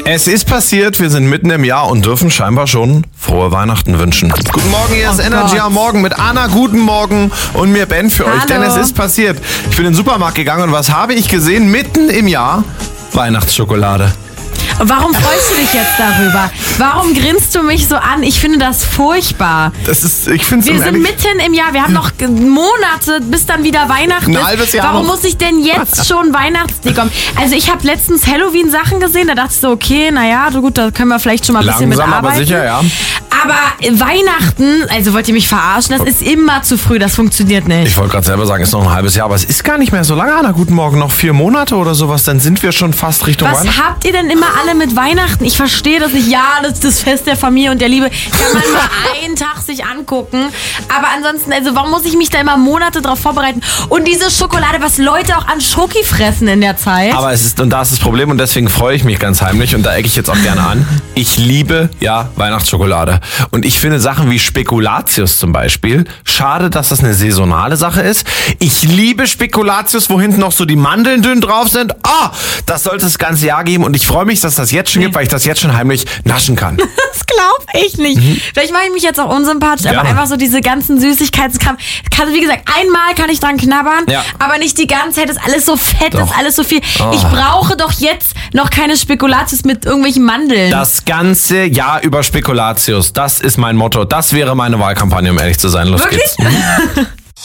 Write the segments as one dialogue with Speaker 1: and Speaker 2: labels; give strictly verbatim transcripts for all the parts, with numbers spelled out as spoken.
Speaker 1: Es ist passiert, wir sind mitten im Jahr und dürfen scheinbar schon frohe Weihnachten wünschen. Guten Morgen, hier ist
Speaker 2: Oh
Speaker 1: Energy
Speaker 2: Gott.
Speaker 1: am Morgen mit Anna, guten Morgen und mir Ben für euch,
Speaker 2: Hallo.
Speaker 1: denn es ist passiert. Ich bin in den Supermarkt gegangen und was habe ich gesehen? Mitten im Jahr Weihnachtsschokolade.
Speaker 2: Und warum freust du dich jetzt darüber? Warum grinst du mich so an? Ich finde das furchtbar.
Speaker 1: Das ist, ich finde es
Speaker 2: Wir sind mitten im Jahr, wir haben noch Monate, bis dann wieder Weihnachten
Speaker 1: Ein
Speaker 2: ist.
Speaker 1: halbes Jahr
Speaker 2: Warum
Speaker 1: noch.
Speaker 2: muss ich denn jetzt schon Weihnachtsdeko haben? Also ich habe letztens Halloween-Sachen gesehen, da dachte ich so, okay, naja, gut, da können wir vielleicht schon mal ein bisschen
Speaker 1: Langsam,
Speaker 2: mitarbeiten.
Speaker 1: aber sicher, ja.
Speaker 2: Aber Weihnachten, also wollt ihr mich verarschen? Das ist immer zu früh, das funktioniert nicht.
Speaker 1: Ich wollte gerade selber sagen, es ist noch ein halbes Jahr, aber es ist gar nicht mehr so lange, Anna. Guten Morgen, noch vier Monate oder sowas, dann sind wir schon fast Richtung
Speaker 2: Was
Speaker 1: Weihnachten.
Speaker 2: habt ihr denn immer alle mit Weihnachten? Ich verstehe das nicht. Ja, das ist das Fest der Familie und der Liebe. Kann man mal einen Tag sich angucken. Aber ansonsten, also warum muss ich mich da immer Monate drauf vorbereiten? Und diese Schokolade, was Leute auch an Schoki fressen in der Zeit.
Speaker 1: Aber es ist, und da ist das Problem, und deswegen freue ich mich ganz heimlich, und da ecke ich jetzt auch gerne an. Ich liebe, ja, Weihnachtsschokolade. Und ich finde Sachen wie Spekulatius zum Beispiel, schade, dass das eine saisonale Sache ist. Ich liebe Spekulatius, wo hinten noch so die Mandeln dünn drauf sind. Ah, das sollte es das ganze Jahr geben, und ich freue mich, dass das jetzt schon gibt, weil ich das jetzt schon heimlich naschen kann.
Speaker 2: Das glaube ich nicht. Mhm. Vielleicht mache ich mich jetzt auch unsympathisch, aber
Speaker 1: Gerne.
Speaker 2: einfach so diese ganzen Süßigkeitskram. Kann, wie gesagt, einmal kann ich dran knabbern,
Speaker 1: Ja.
Speaker 2: aber nicht die ganze Zeit. Das ist alles so fett,
Speaker 1: Doch.
Speaker 2: das ist alles so viel.
Speaker 1: Oh.
Speaker 2: Ich brauche doch jetzt noch keine Spekulatius mit irgendwelchen Mandeln.
Speaker 1: Das ganze Jahr über Spekulatius, das ist mein Motto. Das wäre meine Wahlkampagne, um ehrlich zu sein. Los
Speaker 2: Wirklich?
Speaker 1: geht's.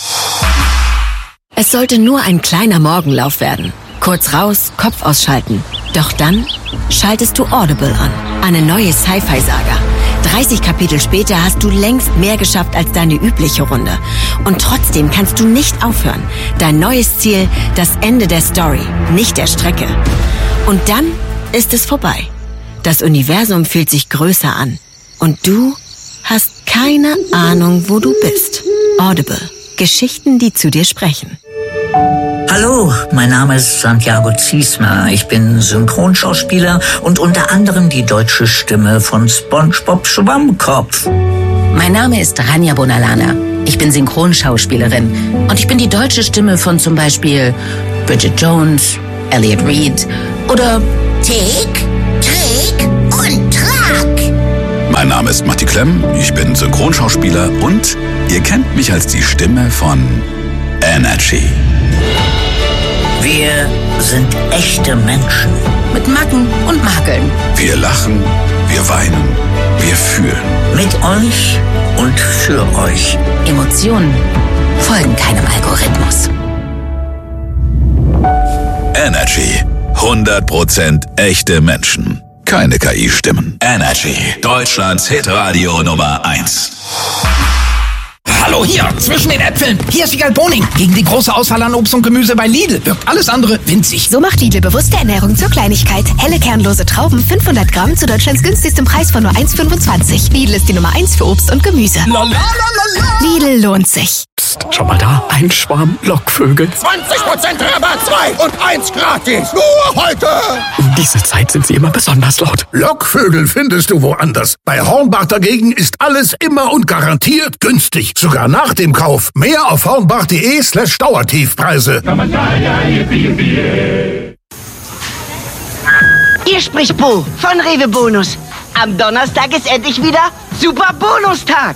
Speaker 3: Es sollte nur ein kleiner Morgenlauf werden. Kurz raus, Kopf ausschalten. Doch dann schaltest du Audible an. Eine neue Sci-Fi-Saga. dreißig Kapitel später hast du längst mehr geschafft als deine übliche Runde. Und trotzdem kannst du nicht aufhören. Dein neues Ziel, das Ende der Story, nicht der Strecke. Und dann ist es vorbei. Das Universum fühlt sich größer an. Und du hast keine Ahnung, wo du bist. Audible. Geschichten, die zu dir sprechen.
Speaker 4: Hallo, mein Name ist Santiago Ziesmer. Ich bin Synchronschauspieler und unter anderem die deutsche Stimme von SpongeBob Schwammkopf.
Speaker 5: Mein Name ist Rania Bonalana. Ich bin Synchronschauspielerin und ich bin die deutsche Stimme von zum Beispiel Bridget Jones, Elliot Reed oder
Speaker 6: Tick, Trick und Track.
Speaker 7: Mein Name ist Matti Klemm, ich bin Synchronschauspieler und ihr kennt mich als die Stimme von Energy.
Speaker 4: Wir sind echte Menschen.
Speaker 5: mit Macken und Makeln.
Speaker 7: Wir lachen, wir weinen, wir fühlen.
Speaker 4: Mit euch und für euch.
Speaker 5: Emotionen folgen keinem Algorithmus.
Speaker 7: Energy. hundert Prozent echte Menschen. Keine K I-Stimmen. Energy. Deutschlands Hitradio Nummer eins.
Speaker 8: Hallo hier, zwischen den Äpfeln. Hier ist Wiegald Boning. Gegen die große Auswahl an Obst und Gemüse bei Lidl wirkt alles andere winzig.
Speaker 9: So macht Lidl bewusste Ernährung zur Kleinigkeit. Helle kernlose Trauben, fünfhundert Gramm zu Deutschlands günstigstem Preis von nur eins Komma fünfundzwanzig. Lidl ist die Nummer eins für Obst und Gemüse. Lidl lohnt sich.
Speaker 8: Psst, schau mal da, ein Schwarm Lockvögel.
Speaker 10: zwanzig Prozent Rabatt, zwei und eins gratis. Nur heute.
Speaker 8: Um diese Zeit sind sie immer besonders laut.
Speaker 10: Lockvögel findest du woanders. Bei Hornbach dagegen ist alles immer und garantiert günstig. Sogar nach dem Kauf. Mehr auf hornbach.de slash Dauertiefpreise.
Speaker 11: Hier spricht Bo von Rewe Bonus. Am Donnerstag ist endlich wieder Super Bonustag.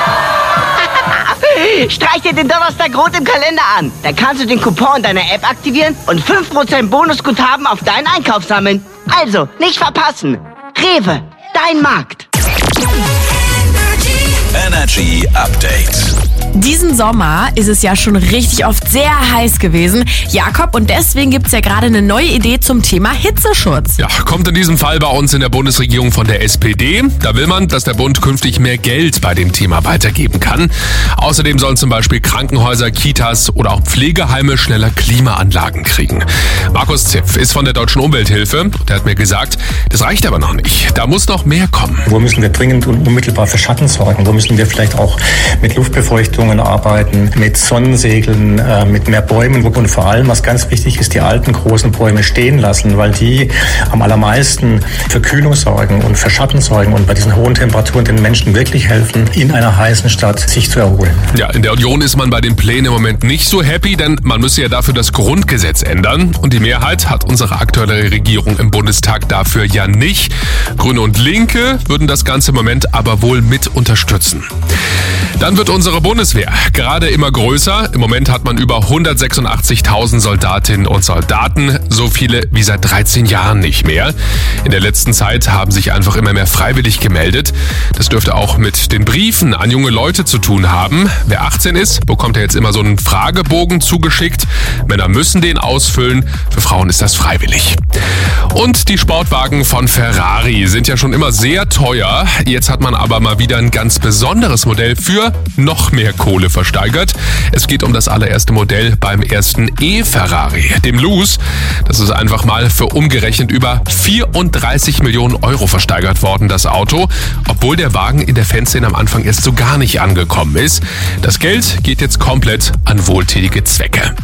Speaker 11: Streich dir den Donnerstag rot im Kalender an. Da kannst du den Coupon in deiner App aktivieren und fünf Prozent Bonusguthaben auf deinen Einkauf sammeln. Also, nicht verpassen. Rewe, dein Markt.
Speaker 7: Energy Update.
Speaker 2: Diesen Sommer ist es ja schon richtig oft sehr heiß gewesen, Jakob, und deswegen gibt's ja gerade eine neue Idee zum Thema Hitzeschutz.
Speaker 12: Ja, kommt in diesem Fall bei uns in der Bundesregierung von der S P D. Da will man, dass der Bund künftig mehr Geld bei dem Thema weitergeben kann. Außerdem sollen zum Beispiel Krankenhäuser, Kitas oder auch Pflegeheime schneller Klimaanlagen kriegen. Markus Ziff ist von der Deutschen Umwelthilfe. Der hat mir gesagt, das reicht aber noch nicht. Da muss noch mehr kommen.
Speaker 13: Wo müssen wir dringend und unmittelbar für Schatten sorgen? Wo müssen wir vielleicht auch mit Luftbefeuchtung Wärmeleitungen arbeiten, mit Sonnensegeln, äh, mit mehr Bäumen und vor allem, was ganz wichtig ist, die alten großen Bäume stehen lassen, weil die am allermeisten für Kühlung sorgen und für Schatten sorgen und bei diesen hohen Temperaturen den Menschen wirklich helfen, in einer heißen Stadt sich zu erholen.
Speaker 12: Ja, in der Union ist man bei den Plänen im Moment nicht so happy, denn man müsse ja dafür das Grundgesetz ändern. Und die Mehrheit hat unsere aktuelle Regierung im Bundestag dafür ja nicht. Grüne und Linke würden das Ganze im Moment aber wohl mit unterstützen. Dann wird unsere Bundeswehr gerade immer größer. Im Moment hat man über hundertsechsundachtzigtausend Soldatinnen und Soldaten, so viele wie seit dreizehn Jahren nicht mehr. In der letzten Zeit haben sich einfach immer mehr freiwillig gemeldet. Das dürfte auch mit den Briefen an junge Leute zu tun haben. Wer achtzehn ist, bekommt ja jetzt immer so einen Fragebogen zugeschickt. Männer müssen den ausfüllen, für Frauen ist das freiwillig. Und die Sportwagen von Ferrari sind ja schon immer sehr teuer. Jetzt hat man aber mal wieder ein ganz besonderes Modell für noch mehr Kohle versteigert. Es geht um das allererste Modell beim ersten E-Ferrari, dem Luz. Das ist einfach mal für umgerechnet über vierunddreißig Millionen Euro versteigert worden, das Auto, obwohl der Wagen in der Fanszene am Anfang erst so gar nicht angekommen ist. Das Geld geht jetzt komplett an wohltätige Zwecke.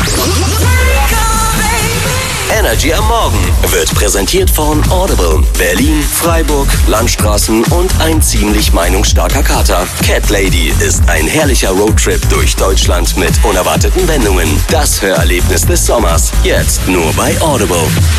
Speaker 14: Energy am Morgen wird präsentiert von Audible, Berlin, Freiburg, Landstraßen und ein ziemlich meinungsstarker Kater. Cat Lady ist ein herrlicher Roadtrip durch Deutschland mit unerwarteten Wendungen. Das Hörerlebnis des Sommers, jetzt nur bei Audible.